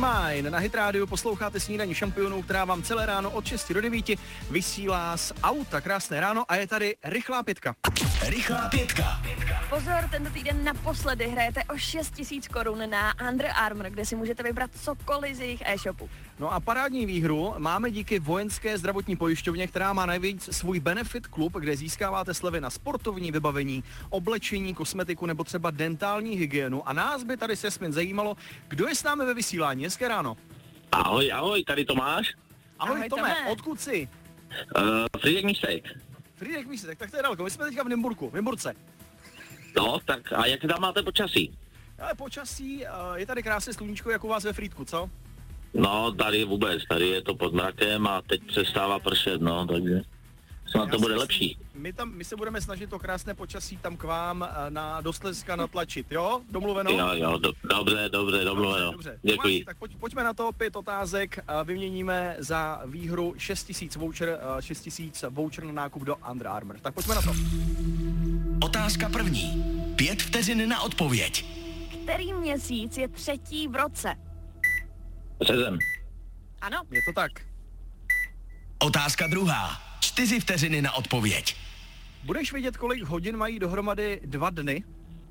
Mine. Na Hit Radio posloucháte snídaní šampionů, která vám celé ráno od 6 do 9 vysílá z auta. Krásné ráno a je tady rychlá pětka. Rychlá pětka. Pozor, tento týden naposledy hrajete o 6 000 korun na Under Armour, kde si můžete vybrat cokoliv z jejich e-shopu. No a parádní výhru máme díky Vojenské zdravotní pojišťovně, která má nejvíc svůj Benefit klub, kde získáváte slevy na sportovní vybavení, oblečení, kosmetiku nebo třeba dentální hygienu. A nás by tady Jasmin zajímalo, kdo je s námi ve vysílání. Hezké ráno. Ahoj, tady Tomáš. Ahoj Tome, odkud jsi? Frýdek Místek. Frýdek Místek, tak to je daleko. My jsme teďka v Nymburce. No, tak a jak tam máte počasí? Ale počasí, je tady krásné sluníčko, jako u vás ve Frýdku, co? No, tady vůbec, tady je to pod mrakem a teď přestává pršet, no, takže snad to bude lepší. My se budeme snažit to krásné počasí tam k vám do Slezska natlačit, jo? Domluveno? Jo, dobře, domluveno. Dobře. Děkuji. Tak pojďme na to, 5 otázek, vyměníme za výhru 6 000 voucher na nákup do Under Armour. Tak pojďme na to. Otázka první. 5 vteřin na odpověď. Který měsíc je třetí v roce? Březen. Ano. Je to tak. Otázka druhá. 4 vteřiny na odpověď. Budeš vědět, kolik hodin mají dohromady 2 dny?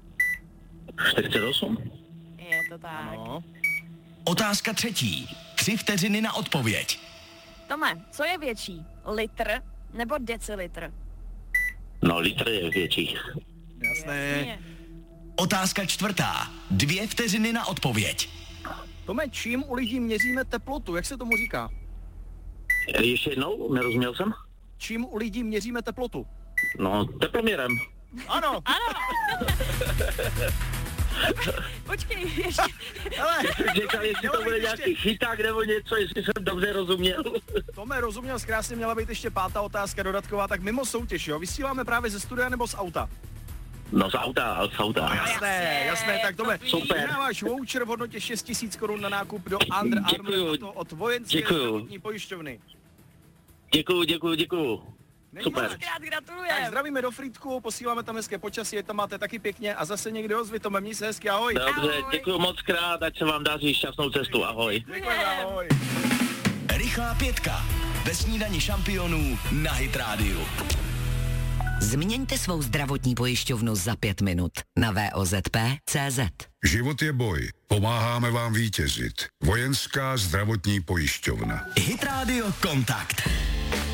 48. Je to tak. No. Otázka třetí. 3 vteřiny na odpověď. Tome, co je větší? Litr nebo decilitr? No, litr je větší. Jasné. Otázka čtvrtá. 2 vteřiny na odpověď. Tome, čím u lidí měříme teplotu? Jak se tomu říká? Ještě jednou, nerozuměl jsem? Čím u lidí měříme teplotu? No, teploměrem. Ano. Počkej, ještě. Hele, Říkal, jestli to bude nějaký chyták nebo něco, jestli jsem dobře rozuměl. Tome, rozuměl krásně, měla být ještě 5. otázka dodatková, tak mimo soutěž, jo? Vysíláme právě ze studia nebo z auta? No, z auta. Jasné, tak Tome, Super. vyhráváš voucher v hodnotě 6 000 korun na nákup do Under Armour, to od Vojenské zdravotní pojišťovny. Děkuju. Super. Krát Tak gratulujem. zdravíme do Frýdku, posíláme tam hezké počasí, tam máte taky pěkně a zase někdy ozvi, Tome, měj se hezky, ahoj. Dobře, Ahoj. děkuju moc krát, ať se vám daří šťastnou cestu, ahoj. Děkujeme, ahoj. Rychlá pětka. Ve snídani šampionů na Hit Radio. Změňte svou zdravotní pojišťovnu za 5 minut na VOZP.cz. Život je boj. Pomáháme vám vítězit. Vojenská zdravotní pojišťovna. Hit Radio Kontakt.